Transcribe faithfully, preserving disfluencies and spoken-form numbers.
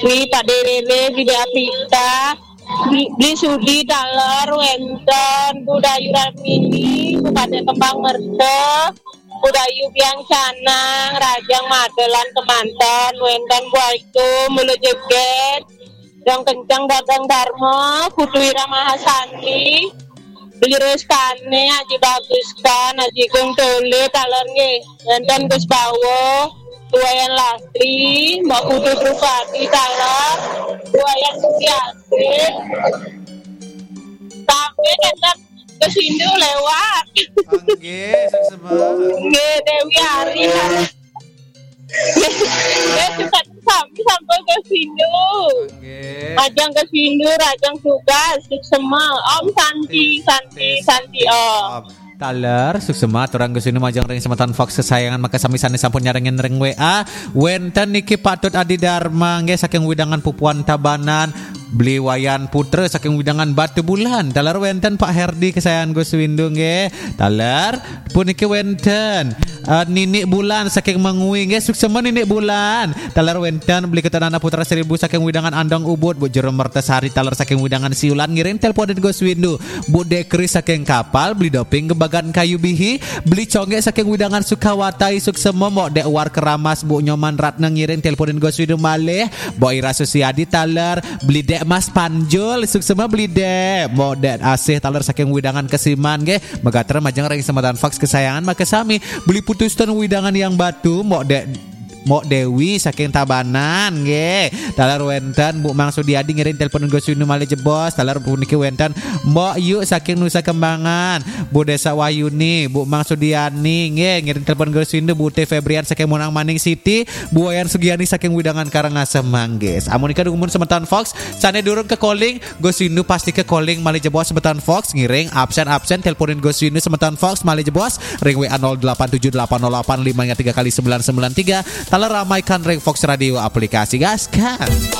Wi paderele bida apita beli sudi dalar wenten budayu ramini bupati Kembang Merto budayu biang canang rajang madelan kemanten wenten buaitu mulu jeget yang kencang datang dharma Putwira Mahasani beli reskane aji baguskan aji kung tole dalar nge wenten Gus Bawo Duayan Lastri, Mbak Putri Trupati, Talar, Duayan Sutiasi, sampai datang ke sini lewat. Oke, sama. Nge Dewi Ari, dia suka sampai sampai ke sini. Rajang ke sini, Rajang juga, semua. Om Santi, Santi, Santi Om. Taler suksema turang gesinu majang ring sematan Fox kesayangan maka sami sane sampun nyarengin ring W A wenten niki patut Adi Dharma nggih saking widangan Pupuan Tabanan beli wayan putra saking widangan Batu Bulan taler wenten Pak Herdi kesayangan Gus Windu nggih taler puniki wenten uh, Ninik Bulan saking Mengui nggih suksema Ninik Bulan taler wenten beli ketanana putra seribu saking widangan Andong Ubud Bu Jero Mertasari taler saking widangan Siulan ngiring telepon Gus Windu Bu Dekri saking Kapal beli doping Bagan Kayu Bihi beli conge saking widangan Sukawatai suksema mok dek war keramas Bu Nyoman Ratna ngiring teleponin Gus Windu malih Bo Ira Susiadi taler beli dek Mas Panjul suksema beli dek mok dek asih taler saking widangan Kesiman nggih megater majang ring sematan Fox kesayangan maka sami beli putuskan widangan yang Batu mok dek Mok Dewi saking Tabanan nggih. Talar wenten Bu Mang Sudiadi ngirim telepon Gus Windu malih jebos. Talar puniki wenten Mbok Yu saking Nusa Kembangan. Bu Desa Wayuni, Bu Mang Sudiani nggih ngirim telepon Gus Windu. Bu T Febrian saking Monang Maning City. Bu Wayan Sugiani saking Widangan Karangasem nggih. Amunika dumun semetan Fox sane durung ke calling Gus Windu pasti ke calling malih jebos semetan Fox ngiring absen-absen teleponin Gus Windu semetan Fox malih jebos ring W A nol delapan tujuh delapan nol delapan lima tiga kali sembilan sembilan tiga. Talar ramaikan ring Fox Radio aplikasi gaskan.